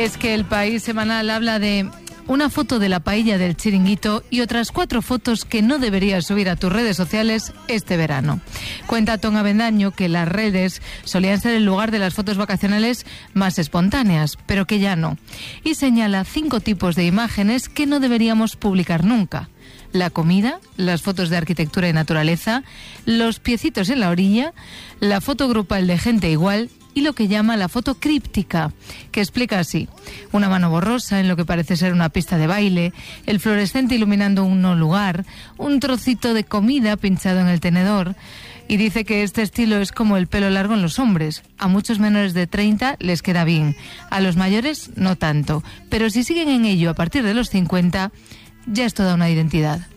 es que El País semanal habla de una foto de la paella del Chiringuito y otras 4 fotos que no deberías subir a tus redes sociales este verano. Cuenta Tom Avendaño que las redes solían ser el lugar de las fotos vacacionales más espontáneas, pero que ya no. Y señala 5 tipos de imágenes que no deberíamos publicar nunca: la comida, las fotos de arquitectura y naturaleza, los piecitos en la orilla, la foto grupal de gente igual y lo que llama la foto críptica, que explica así: una mano borrosa en lo que parece ser una pista de baile, el fluorescente iluminando un no lugar, un trocito de comida pinchado en el tenedor. Y dice que este estilo es como el pelo largo en los hombres. A muchos menores de 30 les queda bien, a los mayores no tanto, pero si siguen en ello a partir de los 50, ya es toda una identidad.